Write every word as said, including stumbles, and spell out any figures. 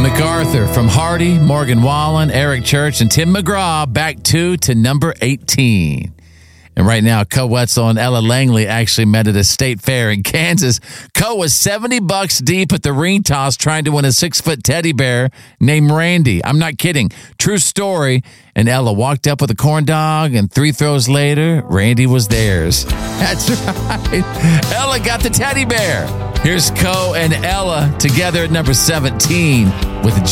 MacArthur from Hardy, Morgan Wallen, Eric Church, and Tim McGraw back two to number eighteen. And right now, Co Wetzel and Ella Langley actually met at a state fair in Kansas. Co was seventy bucks deep at the ring toss trying to win a six-foot teddy bear named Randy. I'm not kidding. True story. And Ella walked up with a corn dog, and three throws later, Randy was theirs. That's right. Ella got the teddy bear. Here's Co and Ella together at number seventeen with